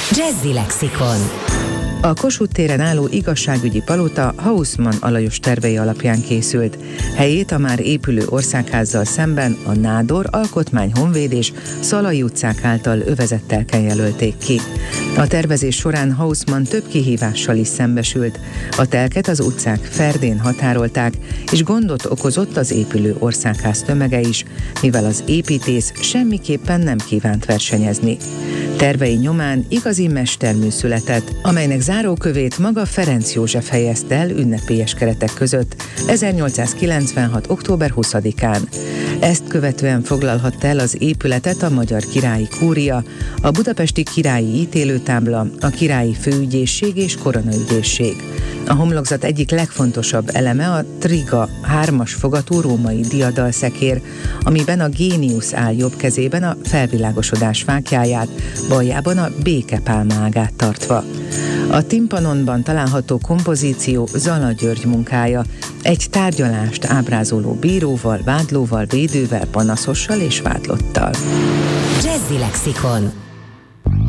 Jazzy Lexikon. A Kossuth téren álló igazságügyi palota Haussmann Alajos tervei alapján készült. Helyét a már épülő országházzal szemben a Nádor, Alkotmány, Honvéd és Szalai utcák által övezett telken jelölték ki. A tervezés során Haussmann több kihívással is szembesült. A telket az utcák ferdén határolták, és gondot okozott az épülő országház tömege is, mivel az építész semmiképpen nem kívánt versenyezni. Tervei nyomán igazi mestermű született, amelynek zárókövét maga Ferenc József helyezte el ünnepélyes keretek között 1896. október 20-án. Ezt követően foglalhatta el az épületet a Magyar Királyi Kúria, a Budapesti Királyi Ítélőtábla, a Királyi Főügyészség és Koronaügyészség. A homlokzat egyik legfontosabb eleme a triga 3-as fogatú római diadalszekér, amiben a géniusz áll jobb kezében a felvilágosodás fáklyáját, baljában a békepálma ágát tartva. A timpanonban található kompozíció Zala György munkája, egy tárgyalást ábrázoló bíróval, vádlóval, védővel, panaszossal és vádlottal. Jazzy Lexikon.